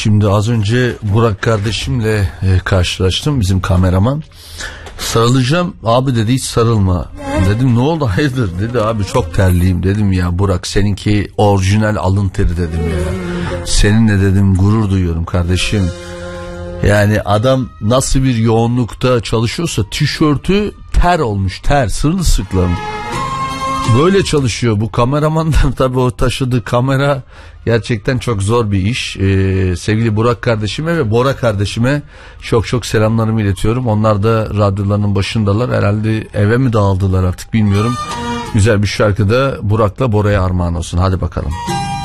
Şimdi az önce Burak kardeşimle karşılaştım, bizim kameraman. Sarılacağım abi dedi, hiç sarılma. Dedim ne oldu hayırdır, dedi abi çok terliyim. Dedim ya Burak, seninki orijinal alın teri dedim ya. Seninle dedim gurur duyuyorum kardeşim. Yani adam nasıl bir yoğunlukta çalışıyorsa tişörtü ter olmuş, ter sırılsıklam. Böyle çalışıyor bu kameramanlar. Tabii o taşıdığı kamera gerçekten çok zor bir iş. Sevgili Burak kardeşime ve Bora kardeşime çok çok selamlarımı iletiyorum. Onlar da radyolarının başındalar. Herhalde eve mi dağıldılar artık bilmiyorum. Güzel bir şarkı da Burak'la Bora'ya armağan olsun. Hadi bakalım.